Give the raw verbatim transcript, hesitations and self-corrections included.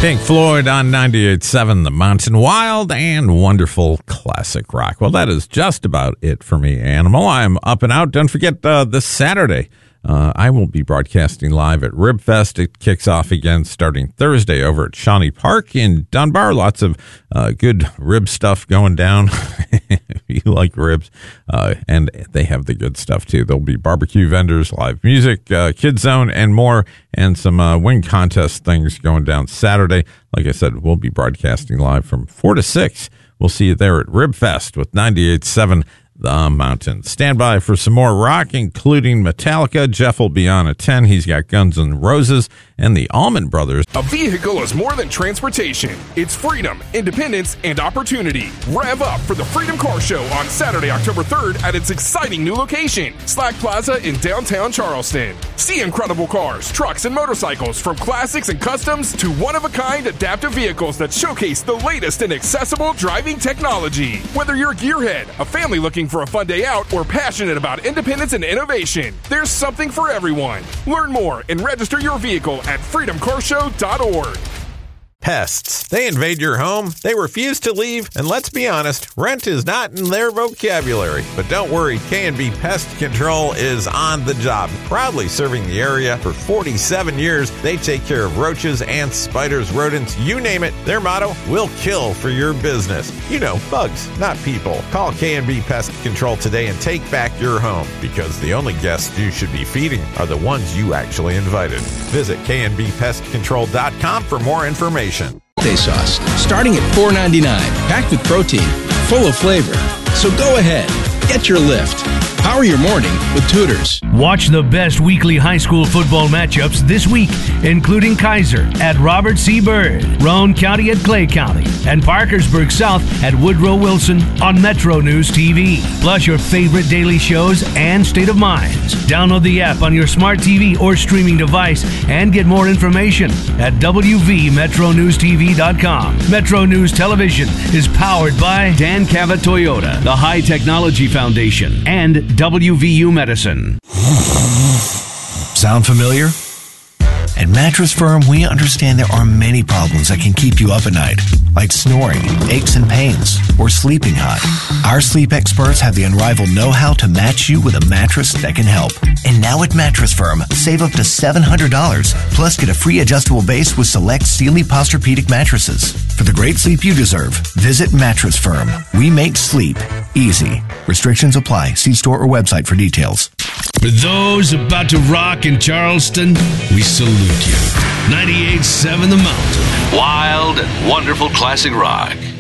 Pink Floyd on ninety-eight point seven The Mountain. Wild and wonderful classic rock. Well, that is just about it for me, Animal. I'm up and out. Don't forget uh, this Saturday, uh, I will be broadcasting live at Ribfest. It kicks off again starting Thursday over at Shawnee Park in Dunbar. Lots of uh, good rib stuff going down. If you like ribs, uh, and they have the good stuff too. There'll be barbecue vendors, live music, uh, kids zone, and more, and some uh, wing contest things going down Saturday. Like I said, we'll be broadcasting live from four to six. We'll see you there at Ribfest with ninety-eight point seven The Mountain. Stand by for some more rock, including Metallica. Jeff will be on at ten. He's got Guns N' Roses and the Allman Brothers. A vehicle is more than transportation. It's freedom, independence, and opportunity. Rev up for the Freedom Car Show on Saturday, October third at its exciting new location, Slack Plaza in downtown Charleston. See incredible cars, trucks, and motorcycles, from classics and customs to one-of-a-kind adaptive vehicles that showcase the latest in accessible driving technology. Whether you're a gearhead, a family looking for a fun day out, or passionate about independence and innovation, there's something for everyone. Learn more and register your vehicle at freedom car show dot org. Pests. They invade your home, they refuse to leave, and let's be honest, rent is not in their vocabulary. But don't worry, K and B Pest Control is on the job. Proudly serving the area for forty-seven years, they take care of roaches, ants, spiders, rodents, you name it. Their motto, we'll kill for your business. You know, bugs, not people. Call K and B Pest Control today and take back your home, because the only guests you should be feeding are the ones you actually invited. Visit K and B pest control dot com for more information. Day sauce, starting at four ninety-nine, packed with protein, full of flavor. So go ahead, get your lift. Power your morning with Tutors. Watch the best weekly high school football matchups this week, including Kaiser at Robert C. Byrd, Roane County at Clay County, and Parkersburg South at Woodrow Wilson on Metro News T V. Plus your favorite daily shows and State of Minds. Download the app on your smart T V or streaming device and get more information at W V metro news T V dot com. Metro News Television is powered by Dan Cavett Toyota, the High Technology Foundation, and W V U Medicine. Sound familiar? At Mattress Firm, we understand there are many problems that can keep you up at night, like snoring, aches and pains, or sleeping hot. Our sleep experts have the unrivaled know-how to match you with a mattress that can help. And now at Mattress Firm, save up to seven hundred dollars, plus get a free adjustable base with select Sealy Posturepedic mattresses. For the great sleep you deserve, visit Mattress Firm. We make sleep easy. Restrictions apply. See store or website for details. For those about to rock in Charleston, we salute you. ninety-eight point seven The Mountain. Wild and wonderful classic rock.